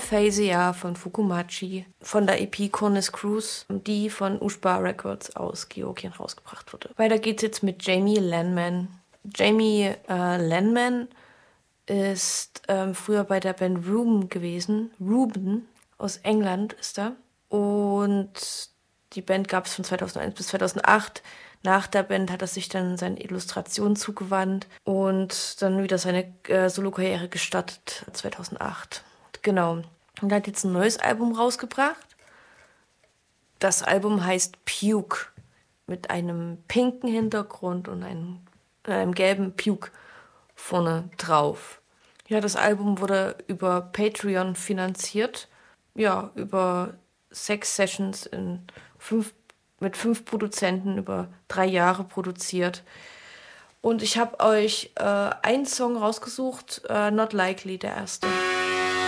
Aphasia von Fukumachi von der EP Cornus Cruise, die von Ushba Records aus Georgien rausgebracht wurde. Weiter geht's jetzt mit Jamie Lanman. Jamie Lanman ist früher bei der Band Ruben gewesen. Ruben aus England ist er. Und die Band gab es von 2001 bis 2008. Nach der Band hat er sich dann seinen Illustrationen zugewandt und dann wieder seine Solo-Karriere gestartet 2008. Genau. Und er hat jetzt ein neues Album rausgebracht. Das Album heißt Puke mit einem pinken Hintergrund und einem gelben Puke vorne drauf. Ja, das Album wurde über Patreon finanziert. Ja, über 6 Sessions mit 5 Produzenten über 3 Jahre produziert. Und ich habe euch einen Song rausgesucht, Not Likely, der erste.